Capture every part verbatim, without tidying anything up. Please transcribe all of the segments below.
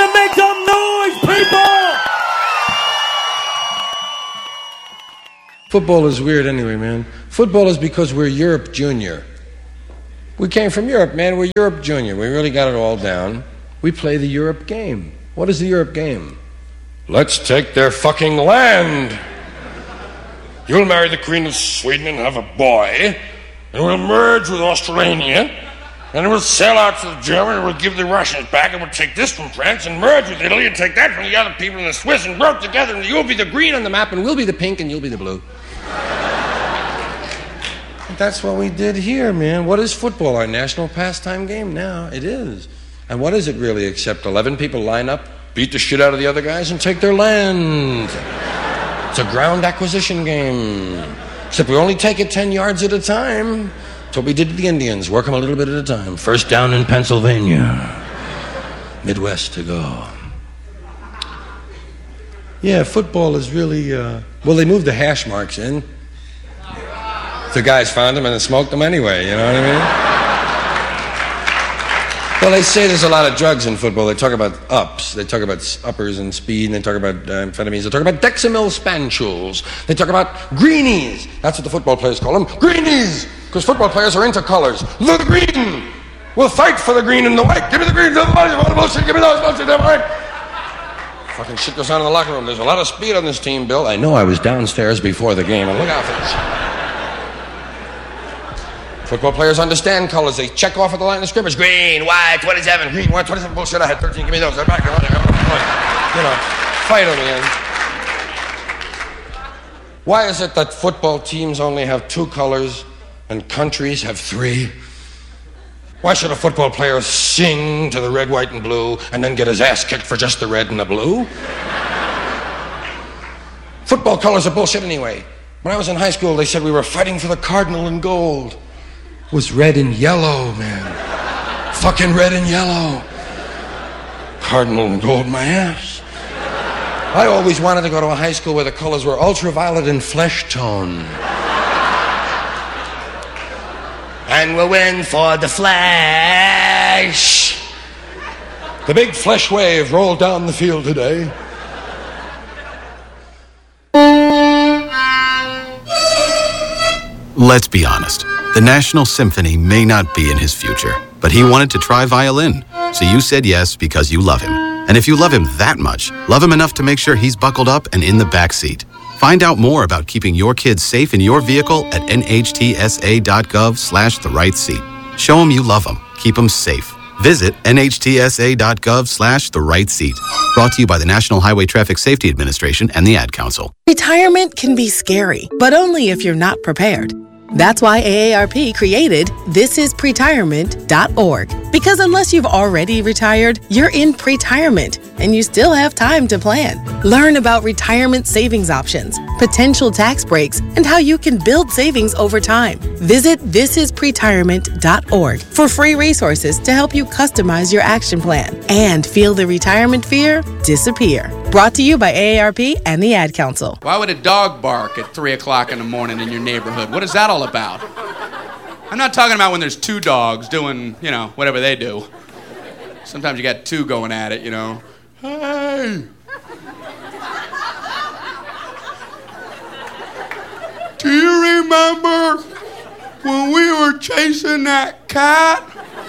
to make some noise, people! Football is weird anyway, man. Football is because we're Europe Junior. We came from Europe, man. We're Europe Junior. We really got it all down. We play the Europe game. What is the Europe game? Let's take their fucking land. You'll marry the Queen of Sweden and have a boy, and we'll merge with Australasia, and we'll sail out to the German, and we'll give the Russians back, and we'll take this from France, and merge with Italy, and take that from the other people in the Swiss, and work together, and you'll be the green on the map, and we'll be the pink, and you'll be the blue. That's what we did here, man. What is football? Our national pastime game now. It is. And what is it really except eleven people line up, beat the shit out of the other guys, and take their land? It's a ground acquisition game. Except we only take it ten yards at a time. That's what we did to the Indians. Work them a little bit at a time. First down in Pennsylvania. Midwest to go. Yeah, football is really, uh... well, they moved the hash marks in. The guys found them and smoked them anyway, you know what I mean? Well, they say there's a lot of drugs in football. They talk about ups. They talk about uppers and speed, and they talk about uh, amphetamines. They talk about Dexamyl spanchules. They talk about greenies. That's what the football players call them. Greenies! Because football players are into colors. The green! We'll fight for the green and the white. Give me the green, the white, the bullshit, give me those bullshit, the white. Fucking shit goes on in the locker room. There's a lot of speed on this team, Bill. I know I was downstairs before the game, and look out for this. Football players understand colors. They check off at the line of scrimmage. Green, white, twenty-seven, green, white, twenty-seven. Bullshit, I had thirteen. Give me those. They're back. You know, fight them in. Why is it that football teams only have two colors and countries have three? Why should a football player sing to the red, white, and blue and then get his ass kicked for just the red and the blue? Football colors are bullshit anyway. When I was in high school, they said we were fighting for the cardinal and gold. It was red and yellow, man. Fucking red and yellow. Cardinal and gold, my ass. I always wanted to go to a high school where the colors were ultraviolet and flesh tone. And we'll win for the Flash. The big flesh wave rolled down the field today. Let's be honest. The National Symphony may not be in his future, but he wanted to try violin. So you said yes because you love him. And if you love him that much, love him enough to make sure he's buckled up and in the back seat. Find out more about keeping your kids safe in your vehicle at nhtsa.gov slash the right seat. Show them you love them. Keep them safe. Visit nhtsa.gov slash the right seat. Brought to you by the National Highway Traffic Safety Administration and the Ad Council. Retirement can be scary, but only if you're not prepared. That's why A A R P created this is pretirement dot org. Because unless you've already retired, you're in pretirement, and you still have time to plan. Learn about retirement savings options, potential tax breaks, and how you can build savings over time. Visit this is pretirement dot org for free resources to help you customize your action plan and feel the retirement fear disappear. Brought to you by A A R P and the Ad Council. Why would a dog bark at three o'clock in the morning in your neighborhood? What is that all about? I'm not talking about when there's two dogs doing, you know, whatever they do. Sometimes you got two going at it, you know. Hey! Do you remember when we were chasing that cat?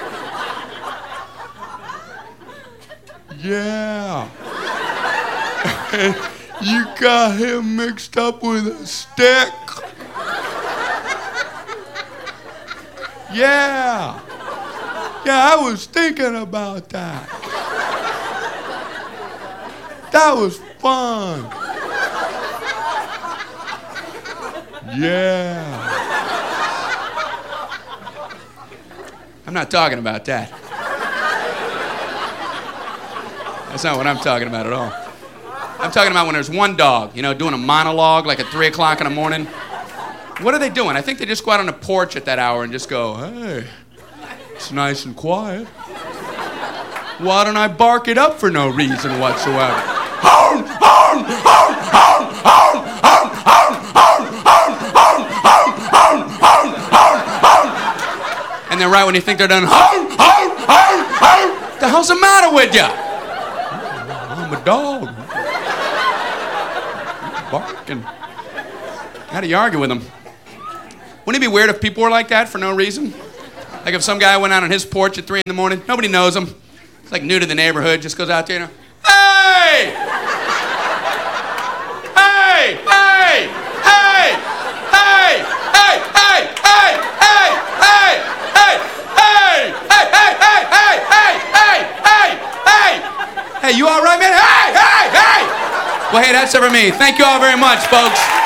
Yeah. You got him mixed up with a stick. Yeah. Yeah, I was thinking about that. That was fun. Yeah. I'm not talking about that. That's not what I'm talking about at all. I'm talking about when there's one dog, you know, doing a monologue like at three o'clock in the morning. What are they doing? I think they just go out on the porch at that hour and just go, hey, it's nice and quiet. Why don't I bark it up for no reason whatsoever? Hound, hound, hound, hound, hound, hound, hound, hound, hound, hound, hound, hound, hound, hound. And then right when you think they're done, hound, hound, hound, hound. What the hell's the matter with you? I'm a dog. Barking. How do you argue with him? Wouldn't it be weird if people were like that for no reason? Like if some guy went out on his porch at three in the morning, nobody knows him. It's like new to the neighborhood, just goes out there, you know, hey! Hey! Hey! Hey! Hey! Hey! Hey! Hey! Hey! Hey! Hey! Hey! Hey! Hey! Hey! Hey! Hey! Hey! Hey! Hey! You all right, man? Hey! Hey! Hey! Well, hey, that's it for me. Thank you all very much, folks.